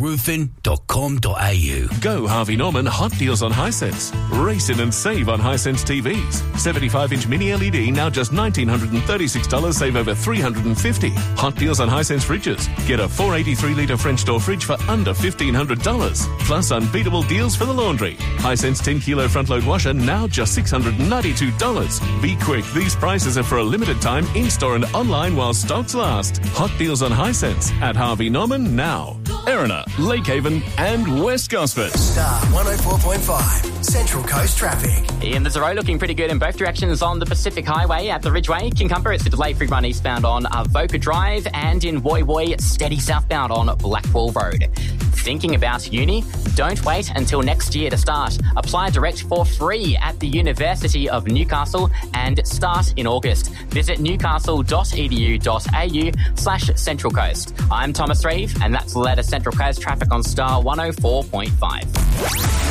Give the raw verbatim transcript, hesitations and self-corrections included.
roofing dot com dot a u. Go Harvey Norman Hot Deals on Hisense. Race in and save on Hisense T Vs. seventy-five inch mini L E D now just one thousand nine hundred thirty-six dollars, save over three hundred fifty dollars. Hot Deals on Hisense fridges. Get a four eighty-three litre French door fridge for under fifteen hundred dollars. Plus unbeatable deals for the laundry. Hisense ten kilo front load washer now just six hundred ninety-two dollars. Be quick, these prices are for a limited time in-store and online while stocks last. Hot Deals on Hisense at Harvey Norman now. Erina, Lake Haven and West Gosford. Star one oh four point five, Central Coast traffic. Ian, there's a road looking pretty good in both directions on the Pacific Highway at the Ridgeway. Kincumber, it's a delay-free run eastbound on Avoca Drive, and in Woy Woy, steady southbound on Blackwall Road. Thinking about uni? Don't wait until next year to start. Apply direct for free at the University of Newcastle and start in August. Visit newcastle dot e d u dot a u slash Central Coast. I'm Thomas Reeve, and that's the latest Central Coast traffic on Star one oh four point five.